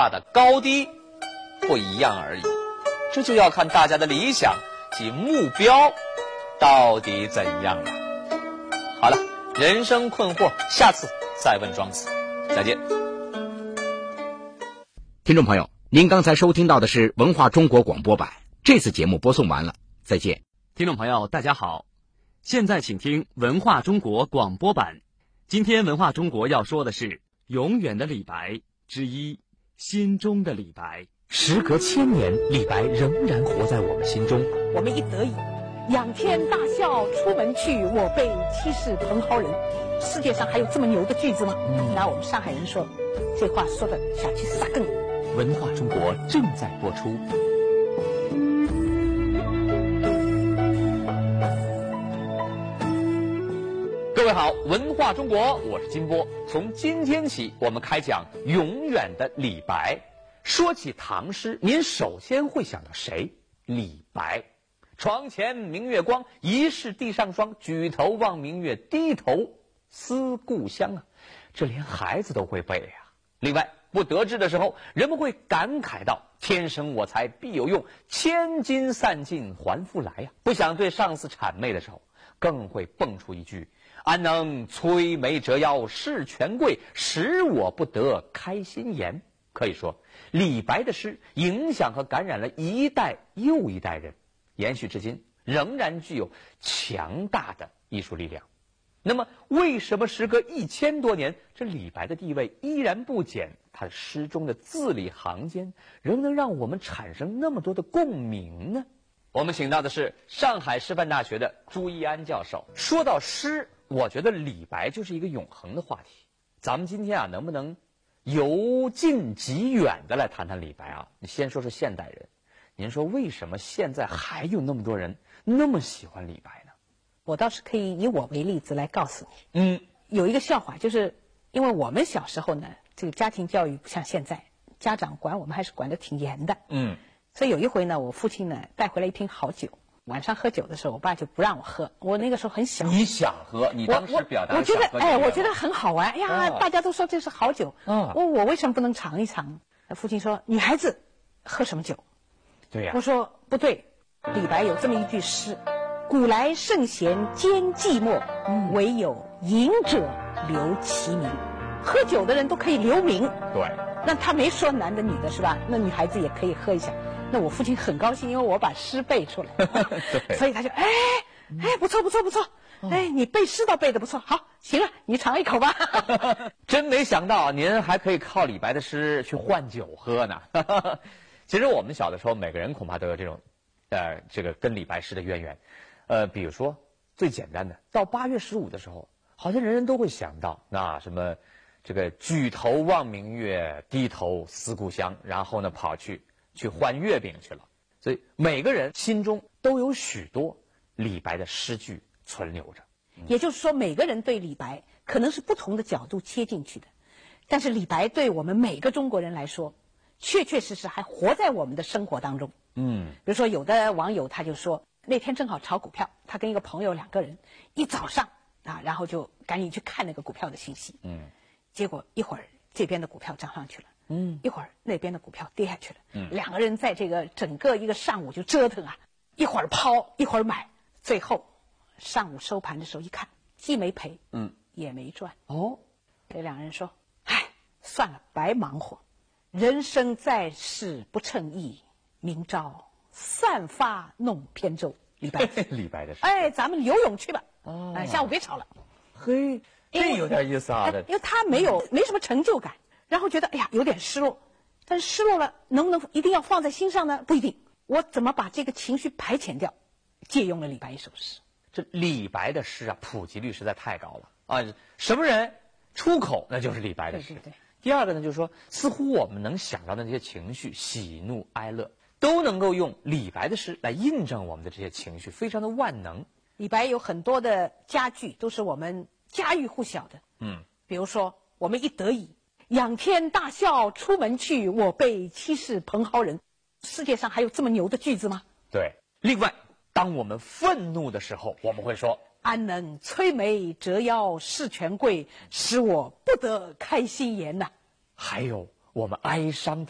挂的高低不一样而已。这就要看大家的理想及目标到底怎样了。好了，人生困惑，下次再问庄子。再见。 听众朋友，您刚才收听到的是文化中国广播版，这次节目播送完了，再见。 听众朋友大家好，现在请听文化中国广播版。今天文化中国要说的是永远的李白之一，心中的李白。 时隔千年，李白仍然活在我们心中。 我们一得意，仰天大笑出门去，我辈岂是蓬蒿人。世界上还有这么牛的句子吗？拿我们上海人说，这话说的下去撒更。 文化中国正在播出。 各位好，文化中国，我是金波。从今天起，我们开讲永远的李白。说起唐诗，您首先会想到谁？李白。床前明月光，疑是地上霜。举头望明月，低头思故乡啊，这连孩子都会背啊。另外，不得志的时候，人们会感慨到天生我材必有用，千金散尽还复来呀。不想对上司谄媚的时候，更会蹦出一句安能摧眉折腰事权贵，使我不得开心颜。可以说，李白的诗影响和感染了一代又一代人，延续至今，仍然具有强大的艺术力量。那么，为什么时隔1000多年，这李白的地位依然不减？他诗中的字里行间，仍能让我们产生那么多的共鸣呢？我们请到的是上海师范大学的朱一安教授。说到诗，我觉得李白就是一个永恒的话题。咱们今天啊，能不能由近及远的来谈谈李白啊？你先说说现代人，您说为什么现在还有那么多人那么喜欢李白呢？ 我倒是可以以我为例子来告诉你。有一个笑话，就是因为我们小时候呢，这个家庭教育不像现在，家长管我们还是管得挺严的。所以有一回呢，我父亲呢带回来一瓶好酒，晚上喝酒的时候，我爸就不让我喝。我那个时候很小， 你想喝，你当时表达我觉得我觉得很好玩。哎呀，大家都说这是好酒，我为什么不能尝一尝？父亲说女孩子喝什么酒？ 对呀， 我说不对，李白有这么一句诗：古来圣贤兼寂寞，唯有饮者留其名。喝酒的人都可以留名。 对， 那他没说男的女的是吧？那女孩子也可以喝一下。那我父亲很高兴，因为我把诗背出来，所以他就不错，你背诗倒背得不错，好，行了，你尝一口吧。 真没想到您还可以靠李白的诗去换酒喝呢。其实我们小的时候，每个人恐怕都有这种，这个跟李白诗的渊源。比如说最简单的，到8月15的时候，好像人人都会想到那什么，这个举头望明月，低头思故乡，然后呢跑去换月饼去了。所以每个人心中都有许多李白的诗句存留着。 也就是说，每个人对李白可能是不同的角度切进去的，但是李白对我们每个中国人来说，确确实实还活在我们的生活当中。比如说有的网友他就说，那天正好炒股票，他跟一个朋友2个人一早上然后就赶紧去看那个股票的信息。结果一会儿这边的股票涨上去了，一会儿那边的股票跌下去了。2个人在这个整个一个上午就折腾啊，一会儿抛一会儿买，最后上午收盘的时候一看，既没赔，也没赚。这2人说，算了，白忙活，人生在世不称意，明朝散发弄扁舟。李白李白的诗。 咱们游泳去吧。下午别吵了。 嘿，这有点意思啊。 因为他没什么成就感，然后觉得有点失落，但是失落了能不能一定要放在心上呢？不一定。我怎么把这个情绪排遣掉？借用了李白一首诗。 这李白的诗啊，普及率实在太高了啊！什么人出口那就是李白的诗。 对。 第二个呢，就是说，似乎我们能想到的那些情绪，喜怒哀乐，都能够用李白的诗来印证我们的这些情绪，非常的万能。 李白有很多的佳句都是我们家喻户晓的。比如说我们一得意，仰天大笑出门去，我辈岂是蓬蒿人。世界上还有这么牛的句子吗？ 对。另外，当我们愤怒的时候，我们会说安能摧眉折腰事权贵，使我不得开心颜呐。 还有我们哀伤